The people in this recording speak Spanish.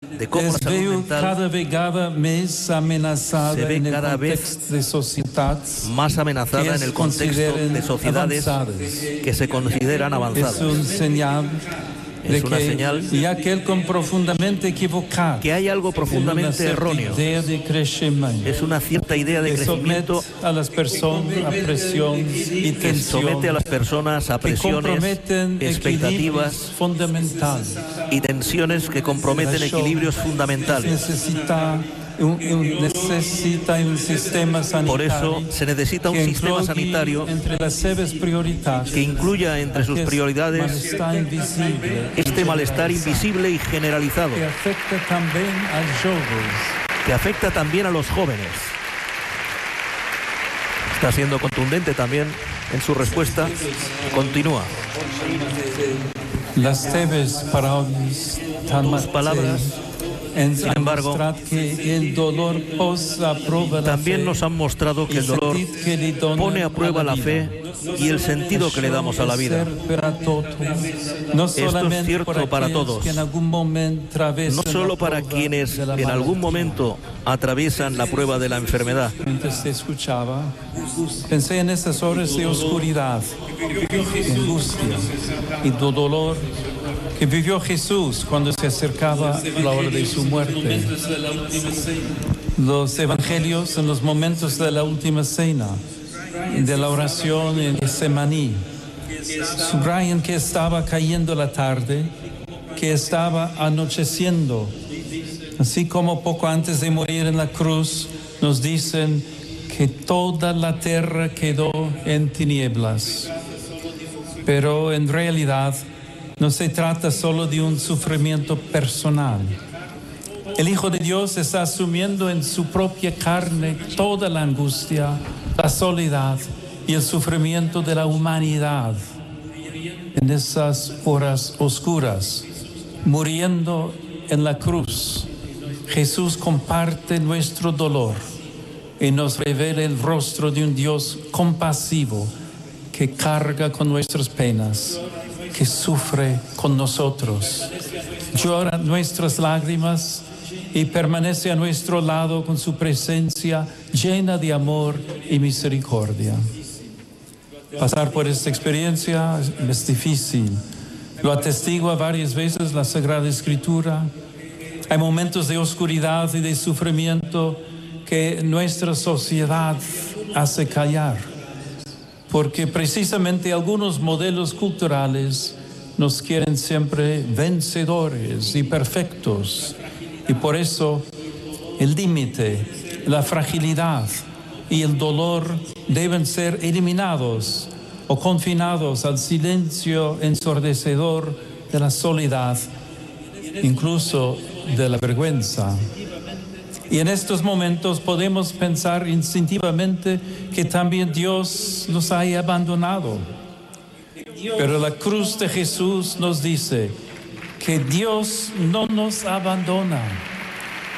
de cómo la salud mental cada vegada més amenaçada se ve en el cada context de societats más amenazada en el contexto de sociedades que se consideran avanzadas. Es un señal de Es una que señal hi ha quelcom profundamente equivocat, que hay algo profundamente erróneo. idea de crecimiento, Es una cierta idea de que somete crecimiento a las personas a presión y que somete a las personas a que presiones, comprometen expectativas equilibrios fundamentales. y tensiones que comprometen equilibrios fundamentales. Necesita un sistema sanitario. Por eso se necesita un sistema sanitario entre las seves prioridades que incluya entre sus prioridades este malestar invisible y generalizado que afecta también a jóvenes. que afecta también a los jóvenes. Está siendo contundente también en su respuesta. Continúa. Las teves palabras Tus palabras, sin embargo, también nos han mostrado que el dolor pone a prueba la fe y el sentido que le damos a la vida. Esto es cierto para todos, no solo para quienes en algún momento atraviesan la prueba de la enfermedad. Mientras te escuchaba, pensé en esas horas de oscuridad, angustia y dolor que vivió Jesús cuando se acercaba la hora de su muerte. Los evangelios en los momentos de la última cena, de la oración en Getsemaní, subrayan que estaba cayendo la tarde, que estaba anocheciendo. Así como poco antes de morir en la cruz, nos dicen que toda la tierra quedó en tinieblas. Pero en realidad no se trata solo de un sufrimiento personal. El Hijo de Dios está asumiendo en su propia carne toda la angustia, la soledad y el sufrimiento de la humanidad. En esas horas oscuras, muriendo en la cruz, Jesús comparte nuestro dolor y nos revela el rostro de un Dios compasivo que carga con nuestras penas, que sufre con nosotros, llora nuestras lágrimas y permanece a nuestro lado con su presencia llena de amor y misericordia. Pasar por esta experiencia es difícil. Lo atestigua varias veces la Sagrada Escritura. Hay momentos de oscuridad y de sufrimiento que nuestra sociedad hace callar, porque precisamente algunos modelos culturales nos quieren siempre vencedores y perfectos, y por eso el límite, la fragilidad y el dolor deben ser eliminados o confinados al silencio ensordecedor de la soledad, incluso de la vergüenza. Y en estos momentos podemos pensar instintivamente que también Dios nos haya abandonado. Pero la cruz de Jesús nos dice que Dios no nos abandona.